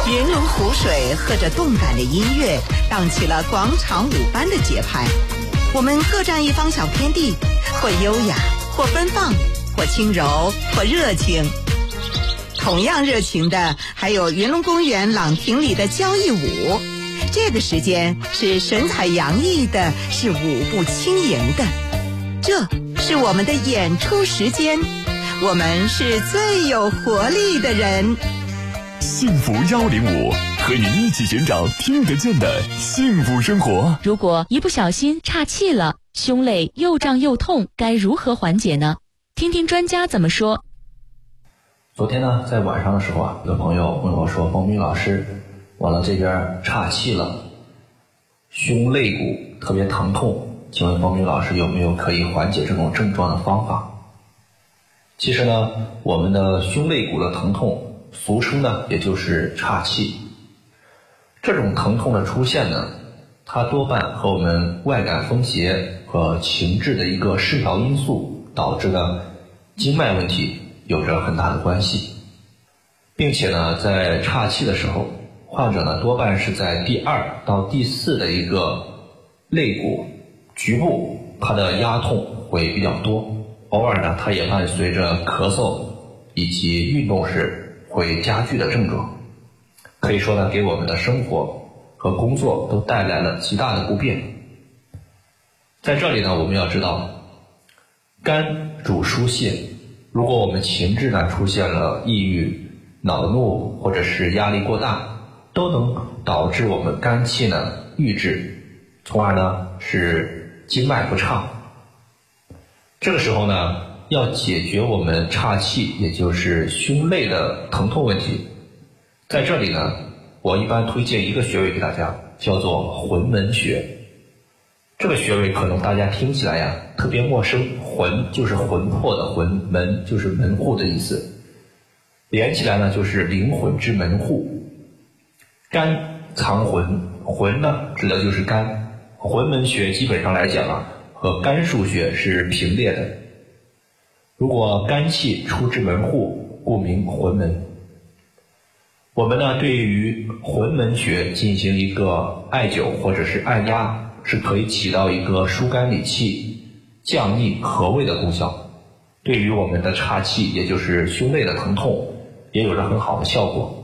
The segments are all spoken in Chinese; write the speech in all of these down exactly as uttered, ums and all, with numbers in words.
云龙湖水和着动感的音乐，荡起了广场舞般的节拍。我们各占一方小天地，或优雅，或奔放，或轻柔，或热情。同样热情的还有云龙公园朗亭里的交谊舞，这个时间是神采洋溢的，是舞步轻盈的。这是我们的演出时间，我们是最有活力的人。 幸福幺零五，和你一起寻找听得见的幸福生活。 如果一不小心岔气了，胸肋又胀又痛，该如何缓解呢？听听专家怎么说。 昨天呢，在晚上的时候啊，有个朋友问我说：“冯明老师，我了这边岔气了，胸肋骨特别疼痛，请问冯明老师有没有可以缓解这种症状的方法？”其实呢，我们的胸肋骨的疼痛，俗称呢也就是岔气。这种疼痛的出现呢，它多半和我们外感风邪和情志的一个失调因素导致的经脉问题有着很大的关系，并且呢，在岔气的时候，患者呢多半是在第二到第四的一个肋骨局部，它的压痛会比较多，偶尔呢，它也伴随着咳嗽以及运动时会加剧的症状，可以说呢，给我们的生活和工作都带来了极大的不便。在这里呢，我们要知道，肝主疏泄。如果我们情志呢出现了抑郁、恼怒或者是压力过大，都能导致我们肝气呢郁滞，从而呢使经脉不畅。这个时候呢，要解决我们岔气，也就是胸肋的疼痛问题，在这里呢，我一般推荐一个穴位给大家，叫做魂门穴。这个穴位可能大家听起来呀特别陌生，魂就是魂魄的魂，门就是门户的意思，连起来呢就是灵魂之门户。肝藏魂，魂呢指的就是肝，魂门穴基本上来讲啊，和肝腧穴是平列的。如果肝气出至门户，故名魂门。我们呢对于魂门穴进行一个艾灸或者是按压，是可以起到一个疏肝理气、降逆和胃的功效，对于我们的岔气，也就是胸肋的疼痛，也有着很好的效果。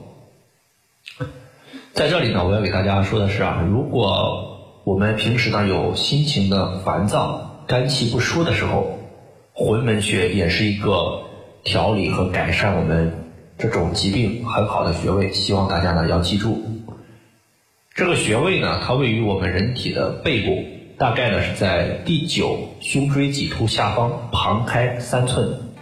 在这里呢，我要给大家说的是啊，如果我们平时呢有心情的烦躁、肝气不舒的时候，魂门穴也是一个调理和改善我们这种疾病很好的穴位，希望大家呢要记住。这个穴位呢，它位于我们人体的背部，大概呢是在第九胸椎棘突下方旁开三寸。